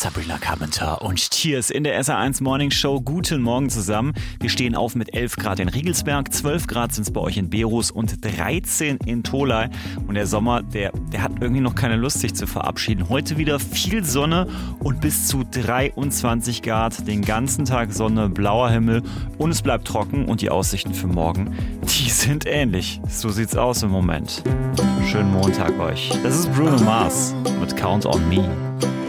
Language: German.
Sabrina Carpenter und Cheers in der SR1 Morning Show. Guten Morgen zusammen. Wir stehen auf mit 11 Grad in Riegelsberg, 12 Grad sind es bei euch in Berus und 13 in Tholey. Und der Sommer, der hat irgendwie noch keine Lust, sich zu verabschieden. Heute wieder viel Sonne und bis zu 23 Grad. Den ganzen Tag Sonne, blauer Himmel und es bleibt trocken. Und die Aussichten für morgen, die sind ähnlich. So sieht's aus im Moment. Schönen Montag euch. Das ist Bruno Mars mit Count on Me.